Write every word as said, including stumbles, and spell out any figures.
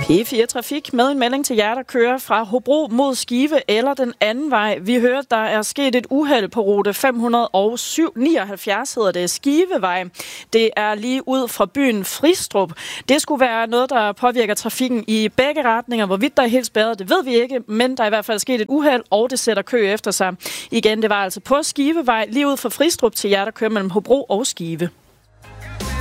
P fire Trafik med en melding til jer, der kører fra Hobro mod Skive eller den anden vej. Vi hører, der er sket et uheld på rute fem hundrede og nioghalvfjerds, hedder det Skivevej. Det er lige ud fra byen Fristrup. Det skulle være noget, der påvirker trafikken i begge retninger. Hvorvidt der er helt spærret, det ved vi ikke, men der er i hvert fald sket et uheld, og det sætter kø efter sig. Igen, det var altså på Skivevej, lige ud fra Fristrup til jer, der kører mellem Hobro og Skive.